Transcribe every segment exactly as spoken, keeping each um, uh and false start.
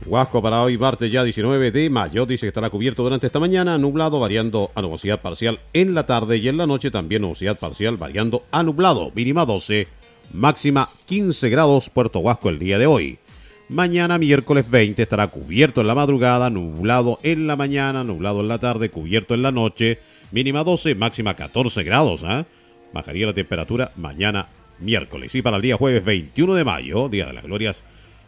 Huasco para hoy, martes ya diecinueve de mayo, dice que estará cubierto durante esta mañana, nublado variando a nubosidad parcial en la tarde y en la noche también nubosidad parcial variando a nublado, mínima doce, máxima quince grados, Puerto Huasco el día de hoy. Mañana miércoles veinte estará cubierto en la madrugada, nublado en la mañana, nublado en la tarde, cubierto en la noche, mínima doce, máxima catorce grados, ¿eh? Bajaría la temperatura mañana miércoles. Y para el día jueves veintiuno de mayo, Día de las Glorias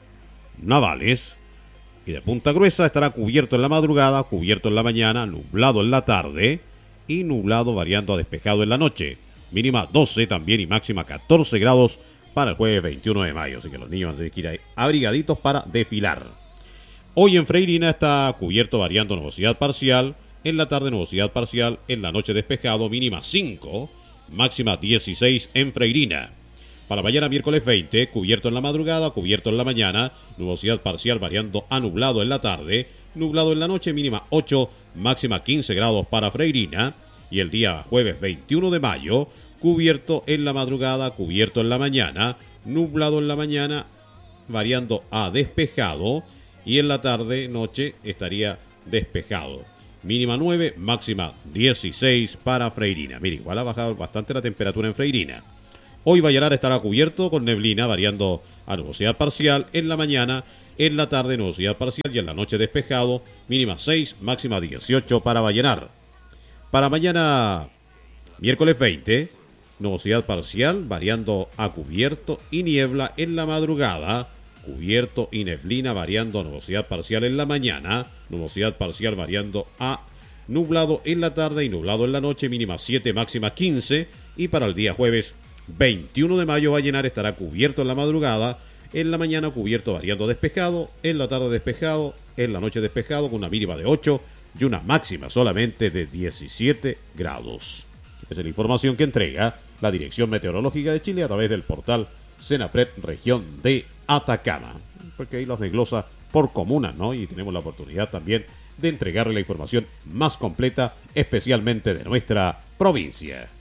Navales y de Punta Gruesa, estará cubierto en la madrugada, cubierto en la mañana, nublado en la tarde y nublado variando a despejado en la noche. Mínima doce también y máxima catorce grados para el jueves veintiuno de mayo. Así que los niños van a tener que ir ahí abrigaditos para desfilar. Hoy en Freirina está cubierto variando nubosidad parcial. En la tarde nubosidad parcial, en la noche despejado, mínima cinco, máxima dieciséis en Freirina. Para mañana miércoles veinte, cubierto en la madrugada, cubierto en la mañana, nubosidad parcial variando a nublado en la tarde, nublado en la noche, mínima ocho, máxima quince grados para Freirina. Y el día jueves veintiuno de mayo, cubierto en la madrugada, cubierto en la mañana, nublado en la mañana, variando a despejado, y en la tarde, noche, estaría despejado. Mínima nueve, máxima dieciséis para Freirina. Mira, igual ha bajado bastante la temperatura en Freirina. Hoy Vallenar estará cubierto con neblina, variando a nubosidad parcial en la mañana, en la tarde nubosidad parcial y en la noche despejado, mínima seis, máxima dieciocho para Vallenar. Para mañana, miércoles veinte, nubosidad parcial, variando a cubierto y niebla en la madrugada, cubierto y neblina, variando a nubosidad parcial en la mañana, nubosidad parcial variando a nublado en la tarde y nublado en la noche, mínima siete, máxima quince. Y para el día jueves veintiuno de mayo, Vallenar estará cubierto en la madrugada, en la mañana cubierto variando despejado, en la tarde despejado, en la noche despejado con una mínima de ocho y una máxima solamente de diecisiete grados. Esa es la información que entrega la Dirección Meteorológica de Chile a través del portal Senapred Región de Atacama, porque ahí los desglosa por comunas, ¿no? Y tenemos la oportunidad también de entregarle la información más completa, especialmente de nuestra provincia.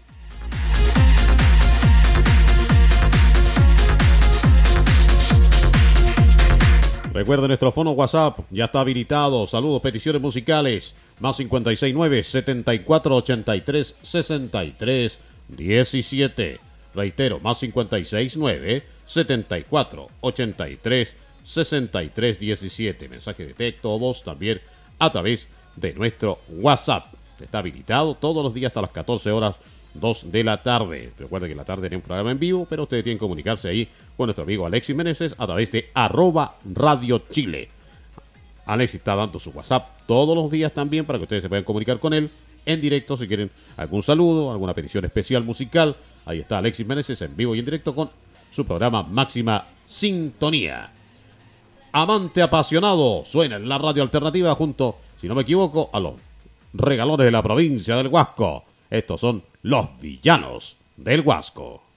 Recuerden, nuestro fono WhatsApp ya está habilitado. Saludos, peticiones musicales. Más cincuenta y seis nueve, setenta y cuatro ochenta y tres, sesenta y tres diecisiete. Reitero, más cincuenta y seis nueve, setenta y cuatro ochenta y tres, sesenta y tres diecisiete. Mensaje de texto o voz también a través de nuestro WhatsApp. Está habilitado todos los días hasta las catorce horas, dos de la tarde. Recuerden que en la tarde tiene un programa en vivo, pero ustedes tienen que comunicarse ahí con nuestro amigo Alexis Meneses a través de arroba Radio Chile. Alexis está dando su WhatsApp todos los días también para que ustedes se puedan comunicar con él en directo si quieren algún saludo, alguna petición especial musical. Ahí está Alexis Meneses en vivo y en directo con su programa Máxima Sintonía. Amante apasionado suena en la radio alternativa junto, si no me equivoco, a los regalones de la provincia del Huasco. Estos son los Villanos del Huasco.